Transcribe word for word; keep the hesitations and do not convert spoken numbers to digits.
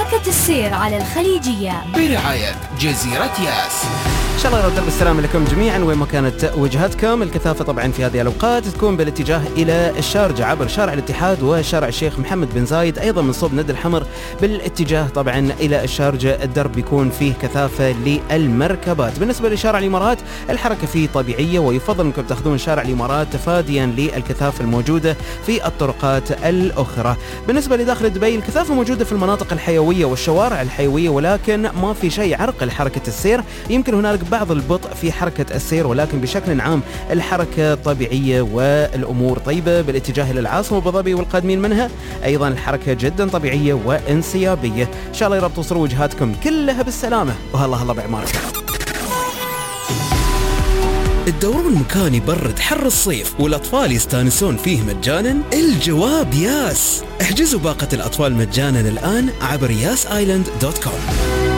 حركة السير على الخليجية برعاية جزيرة ياس. إن شاء الله يرد بالسلامة لكم جميعا وين ما كانت وجهتكم. الكثافة طبعا في هذه الأوقات تكون بالاتجاه إلى الشارجة عبر شارع الاتحاد وشارع الشيخ محمد بن زايد، أيضا من صوب ند الحمر بالاتجاه طبعا إلى الشارجة الدرب بيكون فيه كثافة للمركبات. بالنسبة لشارع الإمارات الحركة فيه طبيعية، ويفضل أنكم تأخذون شارع الإمارات تفاديا للكثافة الموجودة في الطرقات الأخرى. بالنسبة لداخل دبي الكثافة موجودة في المناطق الحيوية والشوارع الحيوية، ولكن ما في شيء يعرقل حركة السير. يمكن هنالك بعض البطء في حركة السير، ولكن بشكل عام الحركة طبيعية والأمور طيبة بالاتجاه إلى العاصمة أبو ظبي والقادمين منها. أيضا الحركة جدا طبيعية وانسيابية. إن شاء الله يا رب توصلوا وجهاتكم كلها بالسلامة، وهلا هلا بعماركم. الدورون المكان يبرد حر الصيف والأطفال يستانسون فيه مجانا؟ الجواب ياس. احجزوا باقة الأطفال مجانا الآن عبر ياس آيلاند دوت كوم.